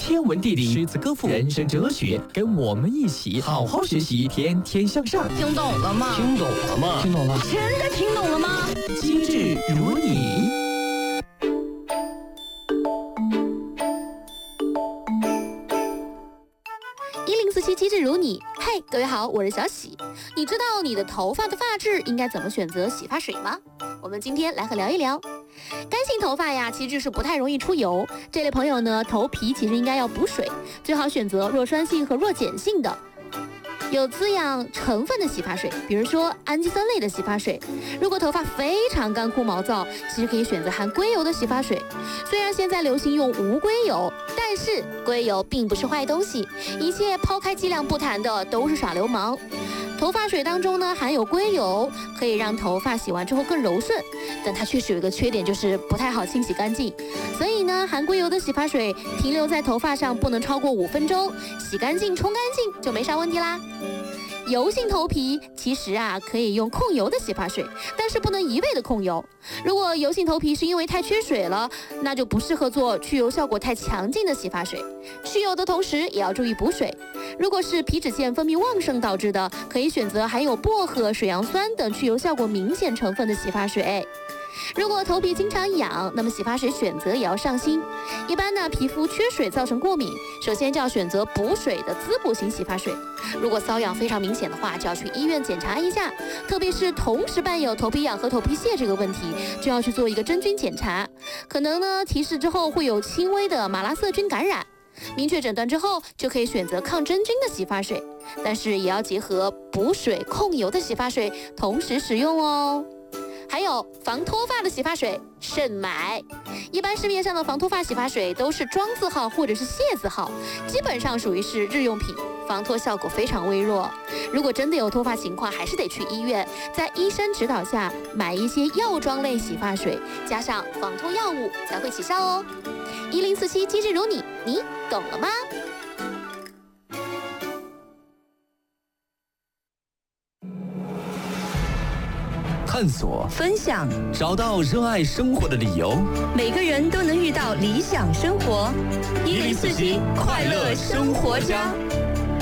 天文地理、诗词歌赋、人生哲学，跟我们一起好好学习，天天向上。 听懂了吗？ 听懂了吗？听懂了。 真的听懂了吗？ 机智如你。 1047机智如你，嘿，各位好，我是小喜。你知道你的头发的发质应该怎么选择洗发水吗？我们今天来聊一聊。干性头发呀，其实就是不太容易出油。这类朋友呢，头皮其实应该要补水，最好选择弱酸性和弱碱性的。有滋养成分的洗发水，比如说氨基酸类的洗发水。如果头发非常干枯毛躁，其实可以选择含硅油的洗发水。虽然现在流行用无硅油，但是硅油并不是坏东西，一切抛开剂量不谈的都是耍流氓。头发水当中呢含有硅油，可以让头发洗完之后更柔顺，但它确实有一个缺点，就是不太好清洗干净。所以呢，含硅油的洗发水停留在头发上不能超过5分钟，洗干净冲干净就没啥问题啦。油性头皮其实可以用控油的洗发水，但是不能一味的控油。如果油性头皮是因为太缺水了，那就不适合做去油效果太强劲的洗发水。去油的同时也要注意补水。如果是皮脂腺分泌旺盛导致的，可以选择含有薄荷、水杨酸等去油效果明显成分的洗发水。如果头皮经常痒，那么洗发水选择也要上心。一般呢，皮肤缺水造成过敏，首先就要选择补水的滋补型洗发水。如果瘙痒非常明显的话，就要去医院检查一下，特别是同时伴有头皮痒和头皮屑这个问题，就要去做一个真菌检查。可能呢，提示之后会有轻微的马拉色菌感染。明确诊断之后，就可以选择抗真菌的洗发水，但是也要结合补水控油的洗发水同时使用哦。还有防脱发的洗发水慎买，一般市面上的防脱发洗发水都是庄字号或者是谢字号，基本上属于是日用品，防脱效果非常微弱。如果真的有脱发情况，还是得去医院，在医生指导下买一些药妆类洗发水，加上防脱药物才会起效哦。1047机智如你，你懂了吗？ 探索、 分享， 找到热爱生活的理由。 每个人都能遇到理想生活。1047快乐生活家。